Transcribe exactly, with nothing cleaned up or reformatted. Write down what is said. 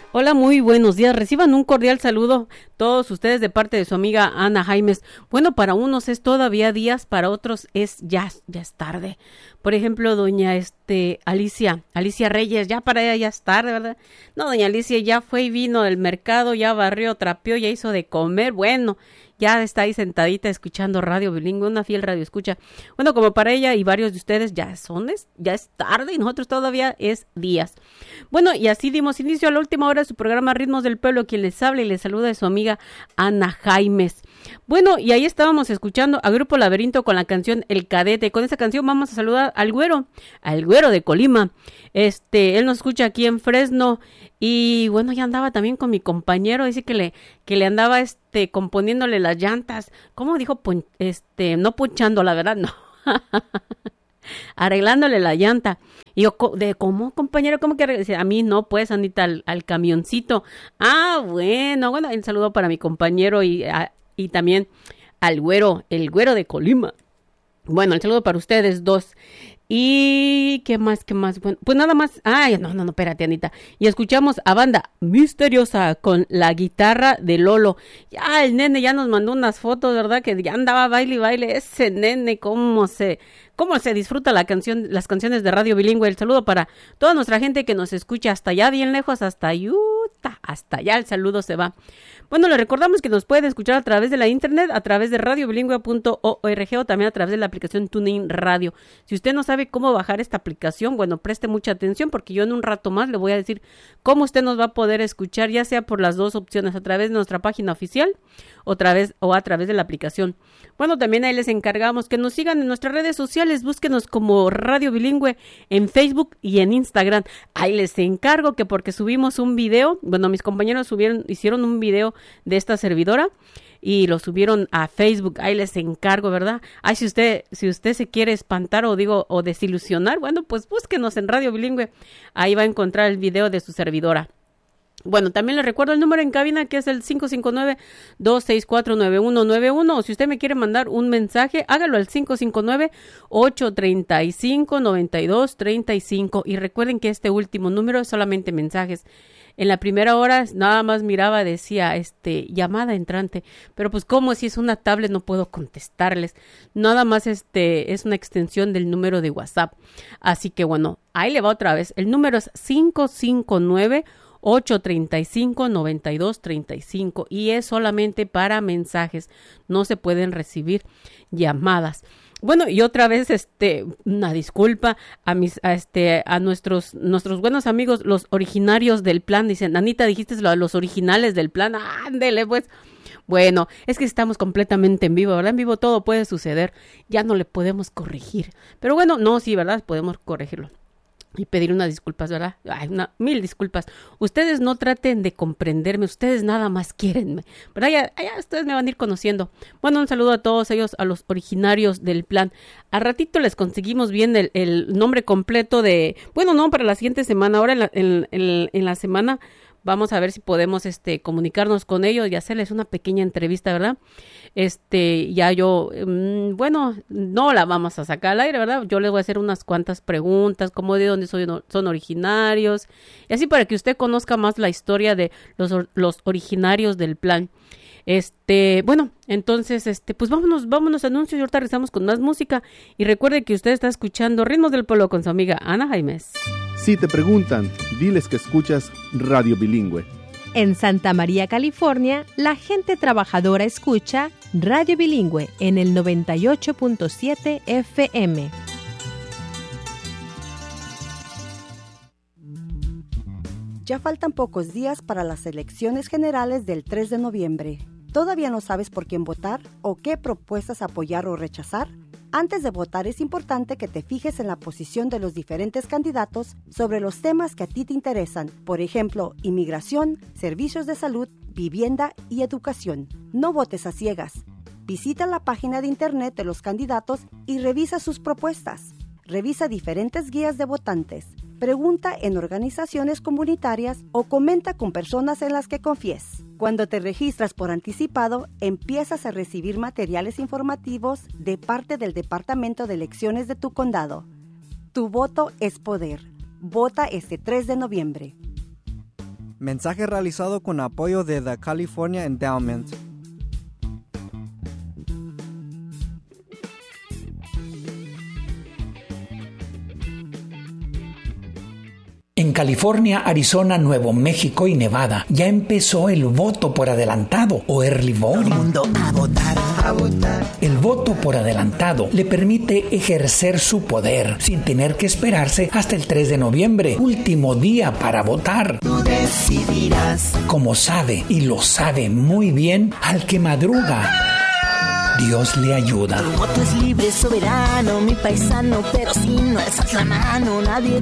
Hola, muy buenos días. Reciban un cordial saludo todos ustedes de parte de su amiga Ana Jaimes. Bueno, para unos es todavía días, para otros es ya, ya es tarde. Por ejemplo, doña este Alicia, Alicia Reyes, ya para ella ya es tarde, ¿verdad? No, doña Alicia ya fue y vino del mercado, ya barrió, trapeó, ya hizo de comer. Bueno, ya está ahí sentadita escuchando Radio Bilingüe, una fiel radio escucha. Bueno, como para ella y varios de ustedes ya son, es, ya es tarde y nosotros todavía es días. Bueno, y así dimos inicio a la última hora de su programa Ritmos del Pueblo. Quien les habla y les saluda es su amiga Ana Jaimes. Bueno, y ahí estábamos escuchando a Grupo Laberinto con la canción El Cadete. Con esa canción vamos a saludar al güero, al güero de Colima. Este, él nos escucha aquí en Fresno. Y bueno, ya andaba también con mi compañero, dice que le, que le andaba este componiéndole las llantas. ¿Cómo dijo? Pon, este, no ponchando, la verdad, no. Arreglándole la llanta. Y yo, de ¿cómo, compañero? ¿Cómo que a mí no, pues, Anita, al, al camioncito? Ah, bueno, bueno, un saludo para mi compañero y, a, y también al güero, el güero de Colima. Bueno, el saludo para ustedes dos. Y qué más, qué más, bueno, pues nada más, ay, no, no, no, espérate, Anita, y escuchamos a Banda Misteriosa con la guitarra de Lolo. Ya el nene ya nos mandó unas fotos, ¿verdad? Que ya andaba baile y baile, ese nene, cómo se, cómo se disfruta la canción, las canciones de Radio Bilingüe. El saludo para toda nuestra gente que nos escucha hasta allá, bien lejos, hasta Utah, hasta allá el saludo se va. Bueno, le recordamos que nos puede escuchar a través de la internet, a través de radio bilingüe punto org o también a través de la aplicación TuneIn Radio. Si usted no sabe cómo bajar esta aplicación, bueno, preste mucha atención porque yo en un rato más le voy a decir cómo usted nos va a poder escuchar, ya sea por las dos opciones, a través de nuestra página oficial o, través, o a través de la aplicación. Bueno, también ahí les encargamos que nos sigan en nuestras redes sociales, búsquenos como Radio Bilingüe en Facebook y en Instagram. Ahí les encargo que porque subimos un video, bueno, mis compañeros subieron, hicieron un video de esta servidora y lo subieron a Facebook. Ahí les encargo, ¿verdad? Ay, si usted, si usted se quiere espantar o digo, o desilusionar, bueno, pues búsquenos en Radio Bilingüe. Ahí va a encontrar el video de su servidora. Bueno, también les recuerdo el número en cabina que es el cinco cinco nueve, dos seis cuatro, nueve uno nueve uno, o si usted me quiere mandar un mensaje, hágalo al cinco cinco nueve, ocho tres cinco, nueve dos tres cinco, y recuerden que este último número es solamente mensajes. En la primera hora nada más miraba, decía, este, llamada entrante, pero pues como si es una tablet no puedo contestarles, nada más este, es una extensión del número de WhatsApp, así que bueno, ahí le va otra vez, el número es cinco cinco nueve, ocho tres cinco, nueve dos tres cinco y es solamente para mensajes, no se pueden recibir llamadas. Bueno, y otra vez, este, una disculpa a mis, a este, a nuestros, nuestros buenos amigos, los originarios del plan. Dicen, Anita, dijiste lo de los originales del plan. Ándele, pues. Bueno, es que estamos completamente en vivo, ¿verdad? En vivo todo puede suceder. Ya no le podemos corregir. Pero bueno, no, sí, ¿verdad? Podemos corregirlo. Y pedir unas disculpas, ¿verdad? Ay, una, mil disculpas. Ustedes no traten de comprenderme, ustedes nada más quiérenme, ¿verdad? Ya, ya ustedes me van a ir conociendo. Bueno, un saludo a todos ellos, a los originarios del plan. Al ratito les conseguimos bien el, el nombre completo de... Bueno, no, para la siguiente semana, ahora en la, en, en, en la semana... Vamos a ver si podemos este comunicarnos con ellos y hacerles una pequeña entrevista, ¿verdad? Este, ya yo, mmm, bueno, no la vamos a sacar al aire, ¿verdad? Yo les voy a hacer unas cuantas preguntas, como de dónde soy, no, son originarios, y así para que usted conozca más la historia de los, los originarios del plan. Este, bueno, entonces, este, pues vámonos, vámonos a anuncios y ahorita regresamos con más música. Y recuerde que usted está escuchando Ritmos del Pueblo con su amiga Ana Jaimes. Si te preguntan, diles que escuchas Radio Bilingüe. En Santa María, California, la gente trabajadora escucha Radio Bilingüe en el noventa y ocho punto siete F M. Ya faltan pocos días para las elecciones generales del tres de noviembre. ¿Todavía no sabes por quién votar o qué propuestas apoyar o rechazar? Antes de votar es importante que te fijes en la posición de los diferentes candidatos sobre los temas que a ti te interesan, por ejemplo, inmigración, servicios de salud, vivienda y educación. No votes a ciegas. Visita la página de internet de los candidatos y revisa sus propuestas. Revisa diferentes guías de votantes. Pregunta en organizaciones comunitarias o comenta con personas en las que confíes. Cuando te registras por anticipado, empiezas a recibir materiales informativos de parte del Departamento de Elecciones de tu condado. Tu voto es poder. Vota este tres de noviembre. Mensaje realizado con apoyo de The California Endowment. En California, Arizona, Nuevo México y Nevada ya empezó el voto por adelantado o early voting. Todo el mundo a votar, a votar. El voto por adelantado le permite ejercer su poder sin tener que esperarse hasta el tres de noviembre, último día para votar. Tú decidirás. Como sabe, y lo sabe muy bien, al que madruga, Dios le ayuda. Tu voto es libre, soberano, mi paisano, pero si no alzas la mano, nadie